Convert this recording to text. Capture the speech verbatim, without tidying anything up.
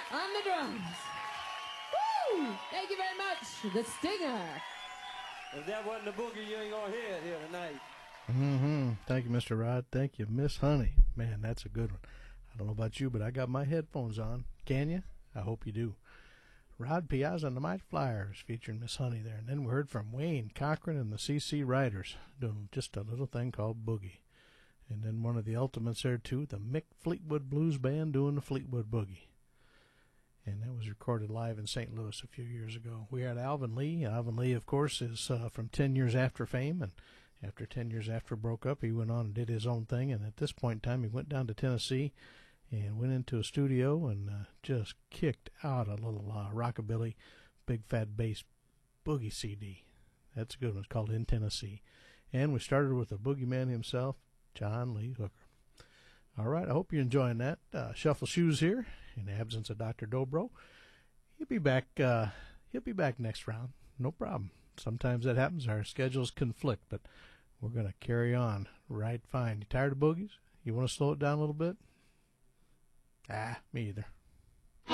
on the drums. Woo! Thank you very much, the Stinger. If that wasn't the boogie, you ain't gonna hear it here tonight. Mm-hmm. Thank you, Mister Rod. Thank you, Miss Honey. Man, that's a good one. I don't know about you, but I got my headphones on. Can you? I hope you do. Rod Piazza and the Mighty Flyers featuring Miss Honey there. And then we heard from Wayne Cochran and the C C Riders doing just a little thing called Boogie. And then one of the ultimates there, too, the Mick Fleetwood Blues Band doing the Fleetwood Boogie. And that was recorded live in Saint Louis a few years ago. We had Alvin Lee. Alvin Lee, of course, is uh, from ten years After fame. And after ten years after broke up, he went on and did his own thing. And at this point in time, he went down to Tennessee and went into a studio and uh, just kicked out a little uh, rockabilly, big fat bass boogie C D. That's a good one. It's called In Tennessee. And we started with the boogeyman himself, John Lee Hooker. All right, I hope you're enjoying that. Uh, Shuffle Shoes here, in the absence of Doctor Dobro. He'll be back. Uh, he'll be back next round. No problem. Sometimes that happens. Our schedules conflict, but we're going to carry on right fine. You tired of boogies? You want to slow it down a little bit? Ah, me either.